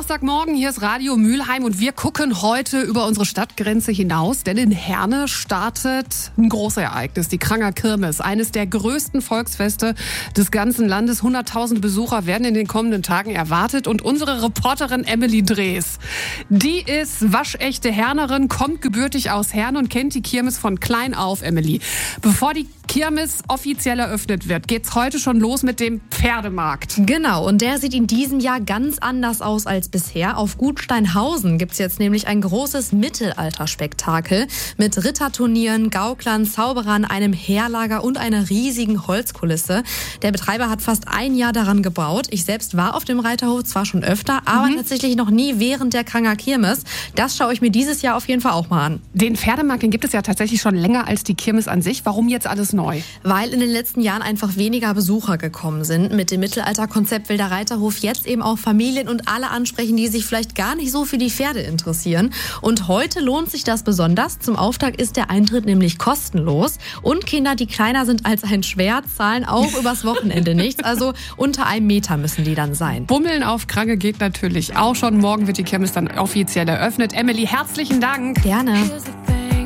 Donnerstagmorgen, hier ist Radio Mülheim und wir gucken heute über unsere Stadtgrenze hinaus, denn in Herne startet ein großes Ereignis, die Kranger Kirmes, eines der größten Volksfeste des ganzen Landes. 100.000 Besucher werden in den kommenden Tagen erwartet und unsere Reporterin Emily Drees, die ist waschechte Hernerin, kommt gebürtig aus Herne und kennt die Kirmes von klein auf, Emily. Bevor die Kirmes offiziell eröffnet wird, geht's heute schon los mit dem Pferdemarkt. Genau, und der sieht in diesem Jahr ganz anders aus als bisher. Auf Gut Steinhausen gibt's jetzt nämlich ein großes Mittelalterspektakel mit Ritterturnieren, Gauklern, Zauberern, einem Heerlager und einer riesigen Holzkulisse. Der Betreiber hat fast ein Jahr daran gebaut. Ich selbst war auf dem Reiterhof zwar schon öfter, aber tatsächlich noch nie während der Kranger Kirmes. Das schaue ich mir dieses Jahr auf jeden Fall auch mal an. Den Pferdemarkt, den gibt es ja tatsächlich schon länger als die Kirmes an sich. Warum jetzt alles neu? Weil in den letzten Jahren einfach weniger Besucher gekommen sind. Mit dem Mittelalterkonzept will der Reiterhof jetzt eben auch Familien und alle ansprechen, die sich vielleicht gar nicht so für die Pferde interessieren. Und heute lohnt sich das besonders. Zum Auftakt ist der Eintritt nämlich kostenlos. Und Kinder, die kleiner sind als ein Schwert, zahlen auch übers Wochenende nichts. Also unter 1 Meter müssen die dann sein. Bummeln auf Krage geht natürlich auch schon. Morgen wird die Kirmes dann offiziell eröffnet. Emily, herzlichen Dank. Gerne.